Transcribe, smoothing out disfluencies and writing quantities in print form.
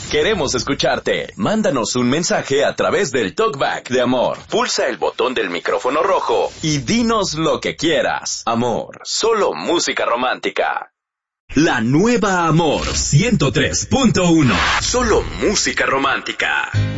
Queremos escucharte. Mándanos un mensaje a través del Talkback de Amor. Pulsa el botón del micrófono rojo y dinos lo que quieras. Amor, solo música romántica. La nueva Amor 103.1. Solo música romántica.